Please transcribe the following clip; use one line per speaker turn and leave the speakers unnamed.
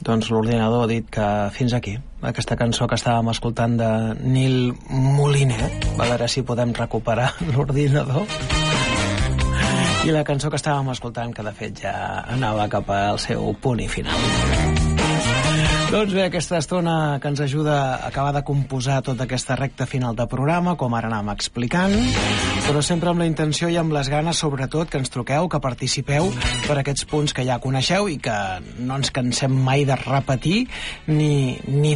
Doncs l'ordinador ha dit que fins aquí. Aquesta cançó que estàvem escoltant de Nil Molinet. A veure si podem recuperar l'ordinador. I la cançó que estàvem escoltant, que de fet ja anava cap al seu punt i final. Doncs bé, aquesta estona que ens ajuda a acabar de composar tota aquesta recta final de programa, com ara anàvem explicant, però sempre amb la intenció i amb les ganes, sobretot, que ens truqueu, que participeu per aquests punts que ja coneixeu i que no ens cansem mai de repetir ni